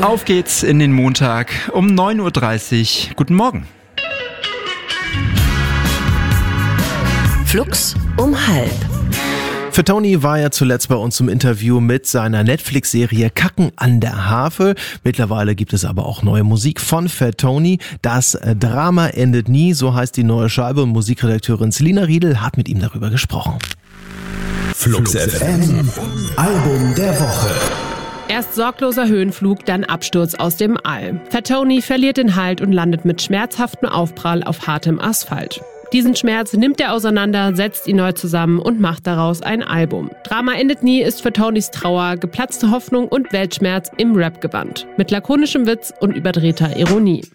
Auf geht's in den Montag um 9.30 Uhr. Guten Morgen. Flux um 12:30. Fatoni war ja zuletzt bei uns zum Interview mit seiner Netflix-Serie Kacken an der Havel. Mittlerweile gibt es aber auch neue Musik von Fatoni. Das Drama endet nie, so heißt die neue Scheibe. Und Musikredakteurin Selina Riedel hat mit ihm darüber gesprochen. Flux FM, Album der Woche. Erst sorgloser Höhenflug, dann Absturz aus dem All. Fatoni verliert den Halt und landet mit schmerzhaftem Aufprall auf hartem Asphalt. Diesen Schmerz nimmt er auseinander, setzt ihn neu zusammen und macht daraus ein Album. Drama endet nie ist Fatonis Trauer, geplatzte Hoffnung und Weltschmerz im Rap-Gewand. Mit lakonischem Witz und überdrehter Ironie.